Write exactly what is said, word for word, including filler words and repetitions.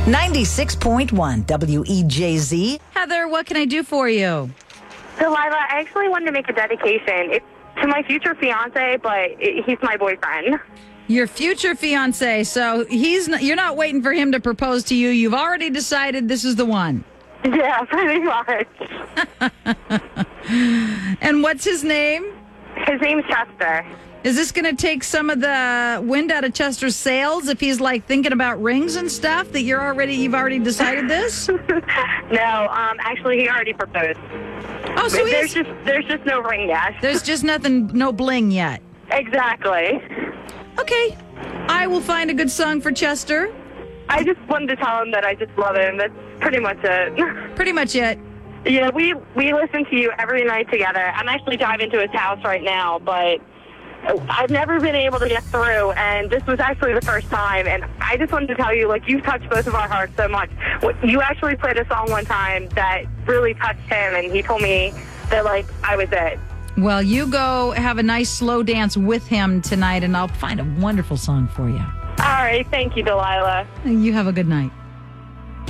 ninety-six point one W E J Z. Heather, what can I do for you? Delilah, I actually wanted to make a dedication. It's to my future fiance, but it, he's my boyfriend. Your future fiance. So he's not, you're not waiting for him to propose to you. You've already decided this is the one. Yeah, pretty much. And what's his name? His name's Chester. Is this going to take some of the wind out of Chester's sails if he's like thinking about rings and stuff that you're already you've already decided this? No, um, actually, he already proposed. Oh, so there's he's, just there's just no ring yet. there's just nothing, no bling yet. Exactly. Okay, I will find a good song for Chester. I just wanted to tell him that I just love him. That's pretty much it. Pretty much it. Yeah, we we listen to you every night together. I'm actually driving to his house right now, but I've never been able to get through, and this was actually the first time, and I just wanted to tell you, like, you've touched both of our hearts so much. You actually played a song one time that really touched him, and he told me that, like, I was it. Well, you go have a nice slow dance with him tonight, and I'll find a wonderful song for you. All right, thank you, Delilah. You have a good night.